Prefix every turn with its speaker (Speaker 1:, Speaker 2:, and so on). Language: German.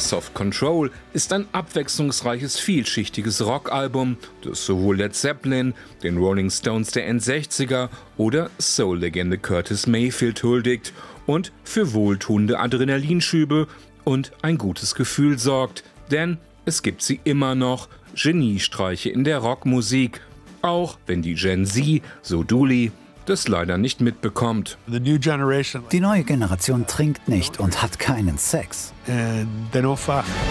Speaker 1: Soft Control ist ein abwechslungsreiches, vielschichtiges Rockalbum, das sowohl Led Zeppelin, den Rolling Stones der End-60er oder Soul-Legende Curtis Mayfield huldigt und für wohltuende Adrenalinschübe und ein gutes Gefühl sorgt. Denn es gibt sie immer noch, Geniestreiche in der Rockmusik. Auch wenn die Gen Z, so Dooley, das leider nicht mitbekommt.
Speaker 2: Die neue Generation trinkt nicht und hat keinen Sex.